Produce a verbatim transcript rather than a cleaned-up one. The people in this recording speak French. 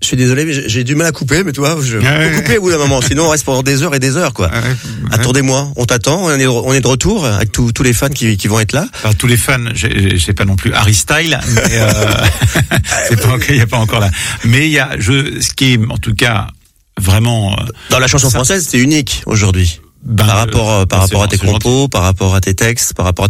suis désolé, mais j'ai du mal à couper, mais tu vois, je ouais, peux couper au bout d'un moment, sinon on reste pendant des heures et des heures, quoi. Ouais, ouais. Attendez-moi, on t'attend, on est, on est de retour avec tous, tous les fans qui, qui vont être là. Alors, tous les fans, j'ai, j'ai pas non plus Harry Style, mais euh, c'est pas encore, il y a pas encore là. Mais il y a, je, ce qui est, en tout cas, vraiment. Dans la chanson ça, française, c'est unique aujourd'hui. Ben, par rapport, euh, par rapport à tes compos, par rapport à tes textes, par rapport à